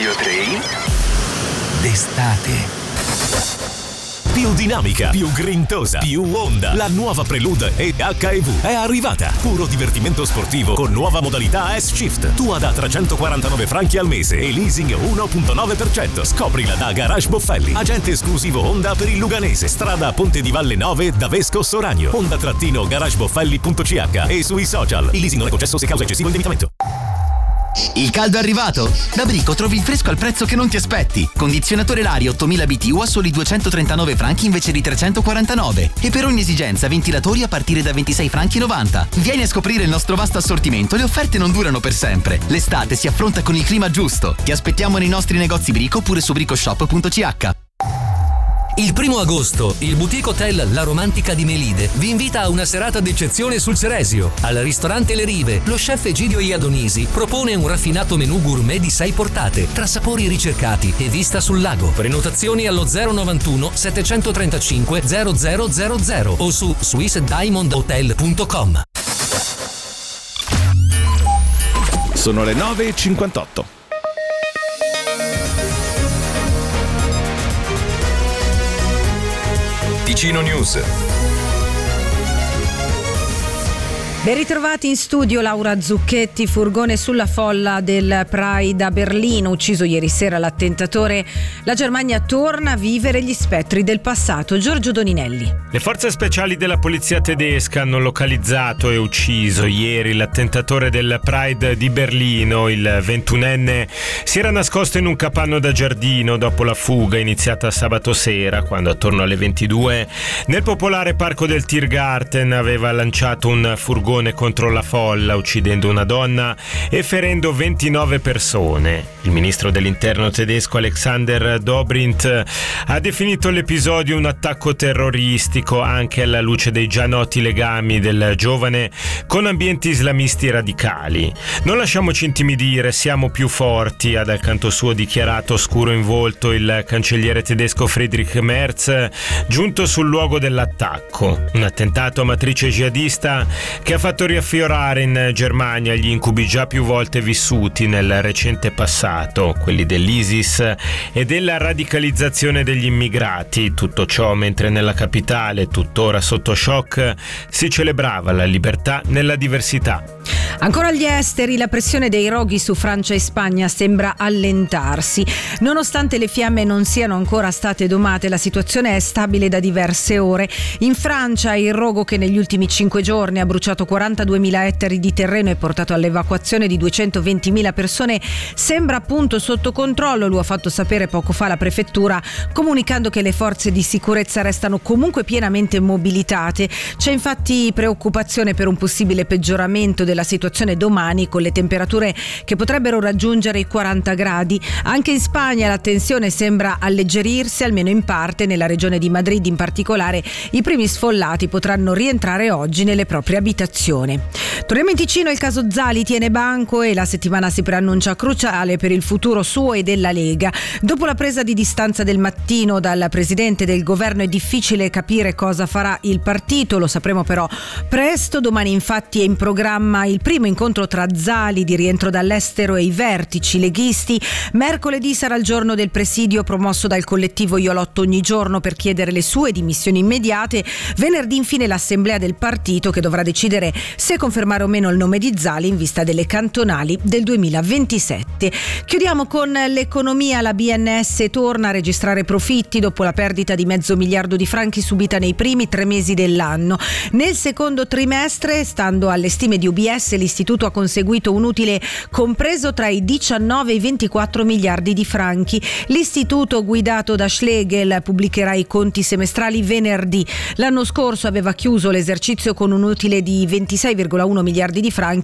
Radio 3 d'estate. Più dinamica, più grintosa, più onda. La nuova Prelude EHEV è arrivata. Puro divertimento sportivo con nuova modalità S-Shift. Tua da 349 franchi al mese e leasing 1.9%. Scoprila da Garage Boffelli. Agente esclusivo Honda per il Luganese. Strada Ponte di Valle 9 da Vesco Soranio. Honda-garageboffelli.ch e sui social. Il leasing non è concesso se causa eccessivo indebitamento. Il caldo è arrivato! Da Brico trovi il fresco al prezzo che non ti aspetti. Condizionatore Lari 8000 BTU a soli 239 franchi invece di 349. E per ogni esigenza ventilatori a partire da 26 franchi 90. Vieni a scoprire il nostro vasto assortimento, le offerte non durano per sempre. L'estate si affronta con il clima giusto. Ti aspettiamo nei nostri negozi Brico oppure su bricoshop.ch. Il 1 agosto, il boutique hotel La Romantica di Melide vi invita a una serata d'eccezione sul Ceresio. Al ristorante Le Rive, lo chef Egidio Iadonisi propone un raffinato menù gourmet di 6 portate, tra sapori ricercati e vista sul lago. Prenotazioni allo 091 735 0000 o su swissdiamondhotel.com. Sono le 9:58. Ticino News. Ben ritrovati in studio Laura Zucchetti. Furgone sulla folla del Pride a Berlino, ucciso ieri sera l'attentatore. La Germania torna a vivere gli spettri del passato. Giorgio Doninelli. Le forze speciali della polizia tedesca hanno localizzato e ucciso ieri l'attentatore del Pride di Berlino. Il 21enne si era nascosto in un capanno da giardino dopo la fuga iniziata sabato sera, quando attorno alle 22 nel popolare parco del Tiergarten aveva lanciato un furgone contro la folla, uccidendo una donna e ferendo 29 persone. Il ministro dell'interno tedesco Alexander Dobrindt ha definito l'episodio un attacco terroristico, anche alla luce dei già noti legami del giovane con ambienti islamisti radicali. Non lasciamoci intimidire, siamo più forti, ha dal canto suo dichiarato scuro in volto il cancelliere tedesco Friedrich Merz, giunto sul luogo dell'attacco. Un attentato a matrice jihadista che ha fatto riaffiorare in Germania gli incubi già più volte vissuti nel recente passato, quelli dell'ISIS e della radicalizzazione degli immigrati. Tutto ciò mentre nella capitale, tuttora sotto shock, si celebrava la libertà nella diversità. Ancora agli esteri, la pressione dei roghi su Francia e Spagna sembra allentarsi. Nonostante le fiamme non siano ancora state domate, la situazione è stabile da diverse ore. In Francia il rogo, che negli ultimi 5 giorni ha bruciato 42.000 ettari di terreno e portato all'evacuazione di 220.000 persone, sembra appunto sotto controllo. Lo ha fatto sapere poco fa la prefettura, comunicando che le forze di sicurezza restano comunque pienamente mobilitate. C'è infatti preoccupazione per un possibile peggioramento della situazione domani, con le temperature che potrebbero raggiungere i 40 gradi. Anche in Spagna la tensione sembra alleggerirsi, almeno in parte. Nella regione di Madrid in particolare i primi sfollati potranno rientrare oggi nelle proprie abitazioni. Torniamo in Ticino. Il caso Zali tiene banco e la settimana si preannuncia cruciale per il futuro suo e della Lega. Dopo la presa di distanza del mattino dal presidente del governo è difficile capire cosa farà il partito, lo sapremo però presto. Domani infatti è in programma il primo incontro tra Zali, di rientro dall'estero, e i vertici leghisti. Mercoledì sarà il giorno del presidio promosso dal collettivo Io Lotto Ogni Giorno per chiedere le sue dimissioni immediate. Venerdì infine l'assemblea del partito, che dovrà decidere se confermare o meno il nome di Zali in vista delle cantonali del 2027. Chiudiamo con l'economia. La BNS torna a registrare profitti dopo la perdita di $500 miliardi di franchi subita nei primi 3 mesi dell'anno. Nel secondo trimestre, stando alle stime di UBS, l'istituto ha conseguito un utile compreso tra i 19 e i 24 miliardi di franchi. L'istituto, guidato da Schlegel, pubblicherà i conti semestrali venerdì. L'anno scorso aveva chiuso l'esercizio con un utile di 26,1 miliardi di franchi